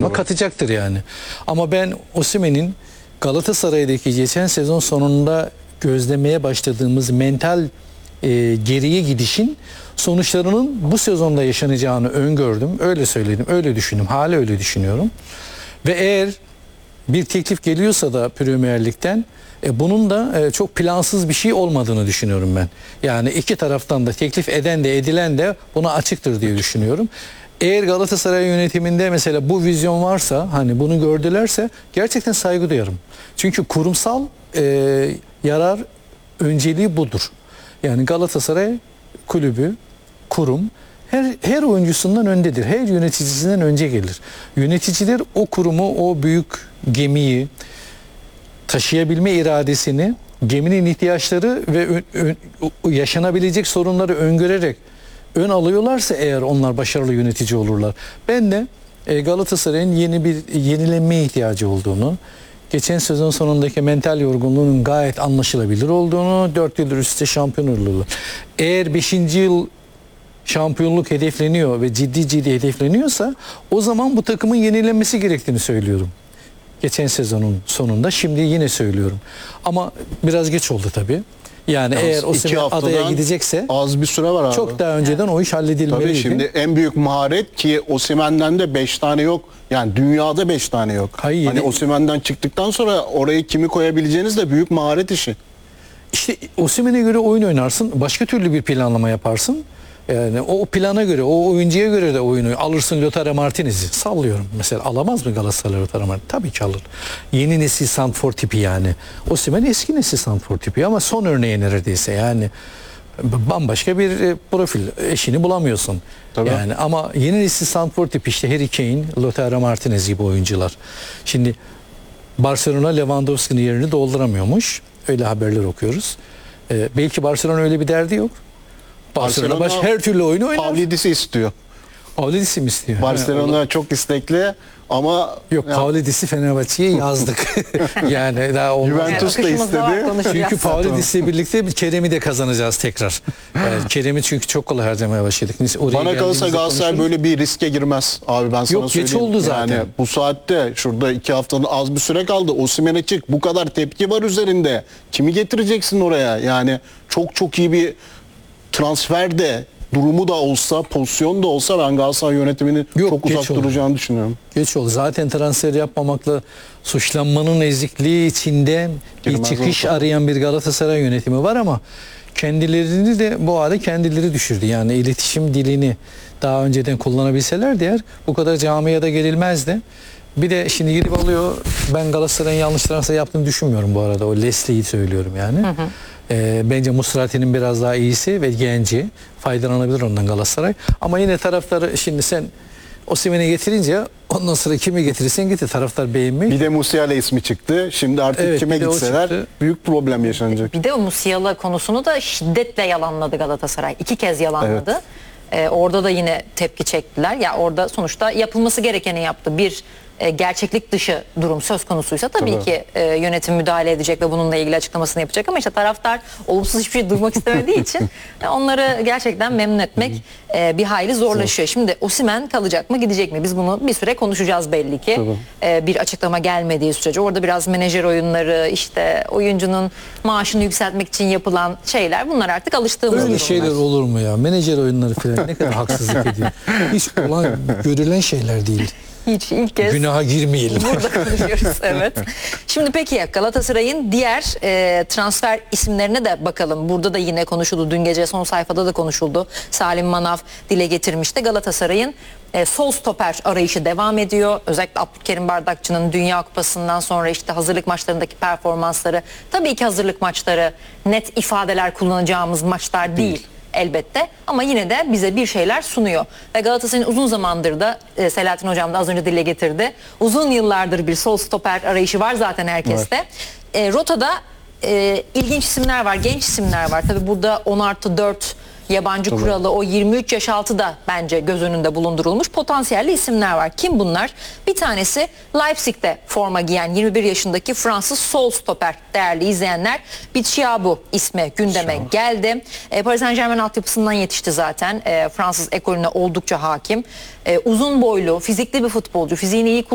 takıma katacaktır yani. Ama ben Osimhen'in Galatasaray'daki geçen sezon sonunda gözlemeye başladığımız mental geriye gidişin sonuçlarının bu sezonda yaşanacağını öngördüm. Öyle söyledim, öyle düşündüm. Hala öyle düşünüyorum. Ve eğer bir teklif geliyorsa da Premier Lig'den bunun da çok plansız bir şey olmadığını düşünüyorum ben. Yani iki taraftan da teklif eden de edilen de buna açıktır diye düşünüyorum. Eğer Galatasaray yönetiminde mesela bu vizyon varsa, hani bunu gördülerse gerçekten saygı duyarım. Çünkü kurumsal yarar önceliği budur. Yani Galatasaray kulübü, kurum her oyuncusundan öndedir. Her yöneticisinden önce gelir. Yöneticiler o kurumu, o büyük gemiyi taşıyabilme iradesini, geminin ihtiyaçları ve yaşanabilecek sorunları öngörerek ön alıyorlarsa eğer onlar başarılı yönetici olurlar. Ben de Galatasaray'ın yenilenmeye ihtiyacı olduğunu, geçen sezon sonundaki mental yorgunluğunun gayet anlaşılabilir olduğunu, 4 yıldır üst üste şampiyon olurlar. Eğer 5. yıl şampiyonluk hedefleniyor ve ciddi hedefleniyorsa o zaman bu takımın yenilenmesi gerektiğini söylüyorum. Geçen sezonun sonunda, şimdi yine söylüyorum. Ama biraz geç oldu tabii. Yani eğer Osimhen adaya gidecekse az bir süre var abi. Çok daha önceden o iş halledilmeliydi. Tabii şimdi en büyük maharet ki Osimhen'den de 5 tane yok. Yani dünyada 5 tane yok. Hayır, hani Osimhen'den çıktıktan sonra oraya kimi koyabileceğiniz de büyük maharet işi. İşte Osimhen'e göre oyun oynarsın. Başka türlü bir planlama yaparsın. Yani o plana göre, o oyuncuya göre de oyunu alırsın. Lautaro Martinez'i sallıyorum. Mesela alamaz mı Galatasaray Lautaro Martinez? Tabii ki alır. Yeni nesil santrfor tipi yani. Osimhen eski nesil santrfor tipi ama son örneği neredeyse yani. Bambaşka bir profil. Eşini bulamıyorsun. Tabii. Yani ama yeni nesil santrfor tipi işte Harry Kane, Lautaro Martinez gibi oyuncular. Şimdi Barcelona Lewandowski'nin yerini dolduramıyormuş. Öyle haberler okuyoruz. Belki Barcelona öyle bir derdi yok. Barcelona her türlü oyunu oynar. Pavlidis'i istiyor. Pavlidis'i mi istiyor? Barcelona çok istekli ama yok, Pavlidis'i Fenerbahçe'ye yazdık. Yani daha olmaz. Juventus da istedi. Çünkü Pavlidis'le birlikte Kerem'i de kazanacağız tekrar. Kerem'i çünkü çok kolay harcamaya başladık. Bana kalırsa Galatasaray böyle bir riske girmez abi, ben sana söyleyeyim. Yok, geç oldu zaten. Yani bu saatte şurada 2 haftanın az bir süre kaldı. Osimhen'e çık. Bu kadar tepki var üzerinde. Kimi getireceksin oraya? Yani çok iyi bir transfer de durumu da olsa, pozisyon da olsa ben Galatasaray yönetiminin çok uzak duracağını düşünüyorum. Geç oldu. Zaten transfer yapmamakla suçlanmanın ezikliği içinde bir çıkış arayan bir Galatasaray yönetimi var ama kendilerini de bu hale kendileri düşürdü. Yani iletişim dilini daha önceden kullanabilseler eğer bu kadar camiada gelinmezdi. Bir de şimdi gidip alıyor. Ben Galatasaray'ın yanlış transfer yaptığını düşünmüyorum bu arada. O Leslie'yi söylüyorum yani. Bence Musrati'nin biraz daha iyisi ve genci. Faydalanabilir ondan Galatasaray. Ama yine taraftarı, şimdi sen Osimhen'i getirince ondan sonra kimi getirirsen getir. Taraftar beğenmiyor. Bir de Musiala ismi çıktı. Şimdi artık kime gitseler büyük problem yaşanacak. Bir de o Musiala konusunu da şiddetle yalanladı Galatasaray. 2 kez yalanladı. Evet. Orada da yine tepki çektiler. Ya orada sonuçta yapılması gerekeni yaptı. Bir gerçeklik dışı durum söz konusuysa tabii ki yönetim müdahale edecek ve bununla ilgili açıklamasını yapacak ama işte taraftar olumsuz hiçbir şey duymak istemediği için onları gerçekten memnun etmek bir hayli zorlaşıyor. Şimdi Osimhen kalacak mı, gidecek mi? Biz bunu bir süre konuşacağız belli ki. Bir açıklama gelmediği sürece. Orada biraz menajer oyunları, işte oyuncunun maaşını yükseltmek için yapılan şeyler, bunlar artık alıştığımız durumlar. Şeyler olur mu ya? Menajer oyunları falan ne kadar haksızlık ediyor. Hiç olan görülen şeyler değil. Hiç, ilk kez günaha girmeyelim. Burada konuşuyoruz, evet. Şimdi peki Galatasaray'ın diğer transfer isimlerine de bakalım. Burada da yine konuşuldu. Dün gece son sayfada da konuşuldu. Salim Manav dile getirmişti. Galatasaray'ın sol stoper arayışı devam ediyor. Özellikle Abdülkerim Bardakçı'nın Dünya Kupası'ndan sonra işte hazırlık maçlarındaki performansları. Tabii ki hazırlık maçları net ifadeler kullanacağımız maçlar değil. Elbette ama yine de bize bir şeyler sunuyor. Ve Galatasaray'ın uzun zamandır da Selahattin Hocam da az önce dile getirdi. Uzun yıllardır bir sol stoper arayışı var zaten herkeste. Rotada ilginç isimler var, genç isimler var. Tabii burada 10+4 yabancı kuralı, o 23 yaş altı da bence göz önünde bulundurulmuş potansiyelli isimler var. Kim bunlar? Bir tanesi Leipzig'te forma giyen 21 yaşındaki Fransız sol stoper, değerli izleyenler. Bitshiabu ismi gündeme geldi. Paris Saint-Germain altyapısından yetişti zaten. Fransız ekolüne oldukça hakim. Uzun boylu, fizikli bir futbolcu. Fiziğini iyi